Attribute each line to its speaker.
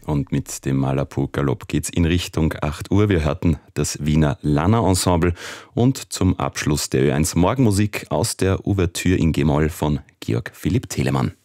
Speaker 1: Und mit dem Malaput Galopp geht's in Richtung 8 Uhr. Wir hörten das Wiener Lana Ensemble und zum Abschluss der Ö1 Morgenmusik aus der Ouvertüre in G-Moll von Georg Philipp Telemann.